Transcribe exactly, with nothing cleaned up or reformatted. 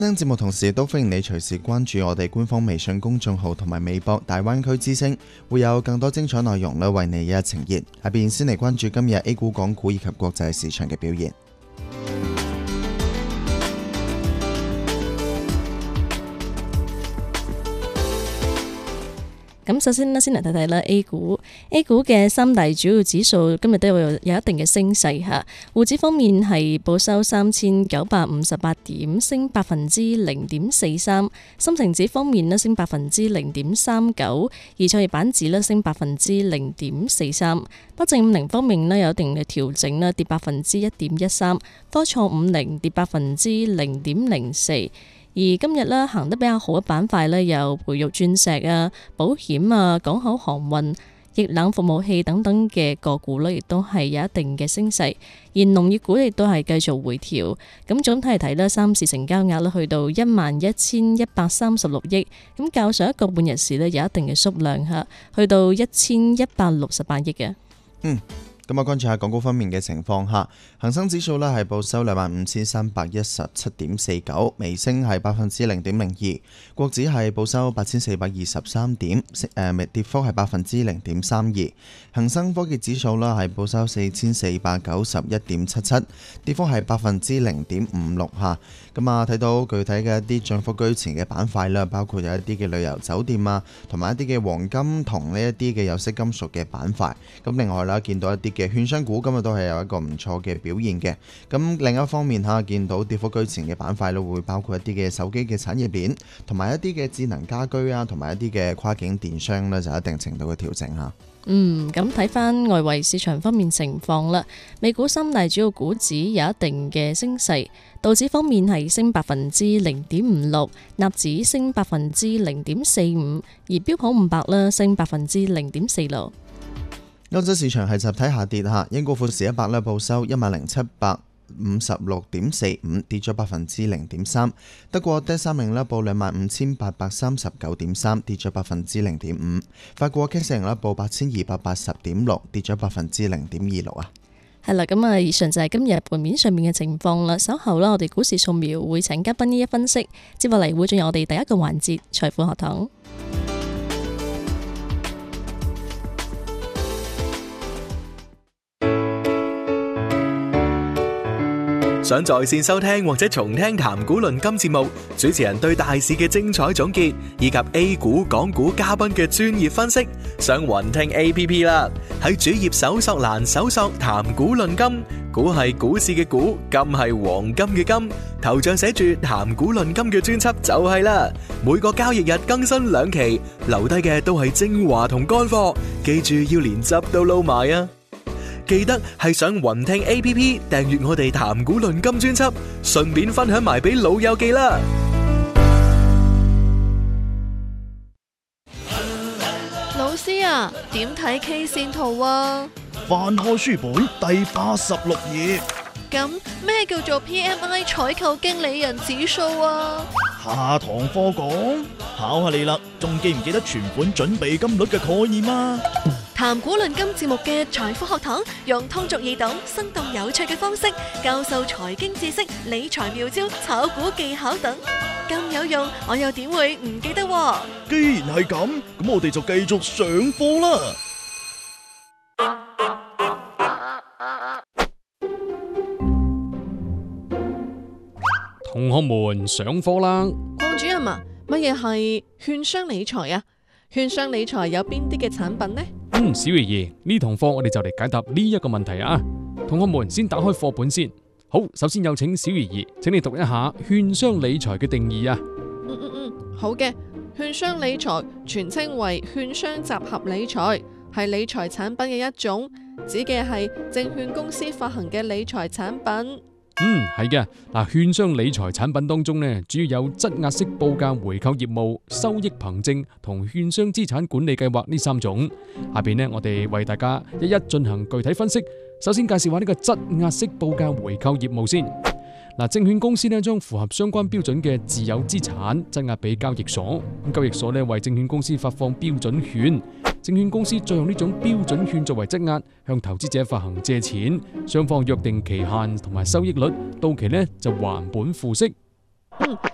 呢節目同時都歡迎你隨時關注我哋官方微信公眾號同埋微博大灣區之聲，會有更多精彩內容咧為你一一呈現。下邊先嚟關注今日 A 股、港股以及國際市場嘅表現。 咁首先呢，先嚟睇睇啦 A 股 A 股嘅三大主要指數今日都有有一定嘅升勢嚇。滬指方面係報收三千九百五十八點，升百分之零點四三。深成指方面呢，升百分之零點三九，而創業板指呢，升百分之零點四三。北證五零方面呢，有一定嘅調整啦，跌百分之一點一三。科創五零跌百分之零點零四。而今日咧行得比較好嘅板塊咧，有培育鑽石啊、保險啊、港口航運、液冷服務器等等嘅個股咧，亦都係有一定嘅升勢。而農業股亦都係繼續回調。咁總體嚟睇咧，三市成交額咧去到一萬一千一百三十六億，咁較上一個半日市咧有一定嘅縮量嚇，去到一千一百六十八億嘅。 嗯。咁啊，關注下港股方面嘅情況下，恒生指數呢係報收兩萬五千三百一十七點四九，微升係百分之零點零二。國指係報收八千四百二十三點，誒跌幅係百分之零點三二。恒生科技指數呢係報收四千四百九十一點七七，跌幅係百分之零點五六嚇。咁啊，睇到具體嘅一啲漲幅居前嘅板塊啦，包括有一啲嘅旅遊酒店啊，同埋一啲嘅黃金同呢一啲嘅有色金屬嘅板塊。咁另外啦，見到一啲嘅券商股今日都係有一個唔錯嘅表現嘅。咁另一方面嚇，見到跌幅居前嘅板塊咧，會包括一啲嘅手機嘅產業鏈，同埋一啲嘅智能家居啊，同埋一啲嘅跨境電商呢，就有一定程度嘅調整嚇。 嗯，咁睇翻外圍市場方面情況啦，美股三大主要股指有一定嘅升勢，道指方面係升百分之零點五六，納指升百分之零點四五，而標普五百呢升百分之零點四六。 歐洲市場係集體下跌嚇，英國富時一百呢報收一萬零七百五十六點四五，跌咗百分之零點三。德國 D 三零呢報兩萬五千八百三十九點三，跌咗百分之零點五。法國 C A C 呢報八千二百八十點六，跌咗百分之零點二六啊。 係啦，咁啊，以上就係今日盤面上面嘅情況啦。稍後啦，我哋股市掃描會請嘉賓一一分析，接落嚟會進入我哋第一個環節財富學堂。 想在線收聽或者重聽談股論金節目，主持人對大市嘅精彩總結，以及 A 股、港股嘉賓嘅專業分析，上雲聽 A P P 啦。喺主頁搜索欄搜索談股論金，股係股市嘅股，金係黃金嘅金，頭像寫住談股論金嘅專輯就係啦。每個交易日更新兩期，留低嘅都係精華同乾貨，記住要連汁都撈埋啊！記得係上雲聽 A P P 訂閱我哋談股論金專輯，順便分享埋俾老友記啦。 老師啊，點睇 K 線圖啊？ 翻開書本第八十六頁。 咁咩叫做 P M I 採購經理人指數啊？ 下堂課講，考下你啦，仲記唔記得存款準備金率嘅概念啊？ 談股論金節目嘅財富學堂，用通俗易懂、生動有趣嘅方式教授財經知識、理財妙招、炒股技巧等，咁有用，我又點會唔記得喎？ 既然係咁，咁我哋就繼續上課啦。 同學們上課啦！ 鄺主任啊，乜嘢係券商理財啊？券商理財有邊啲嘅產品呢？ 嗯，小爺爺，呢堂課我哋就嚟解答呢一個問題啊！同學們先打開課本先。好，首先有請小爺爺，請你讀一下券商理財嘅定義啊！ 嗯嗯嗯，好嘅。券商理財全稱為券商集合理財，係理財產品嘅一種，指嘅係證券公司發行嘅理財產品。 嗯，係嘅。嗱，券商理財產品當中呢，主要有質押式報價回購業務、收益憑證同券商資產管理計劃呢三種。下邊呢，我哋為大家一一進行具體分析。首先介紹下呢個質押式報價回購業務先。嗱，證券公司呢將符合相關標準嘅自有資產質押俾交易所，咁交易所呢為證券公司發放標準券，證券公司再用呢種標準券作為質押，向投資者發行借錢，雙方約定期限同埋收益率，到期呢就還本付息。 嗯，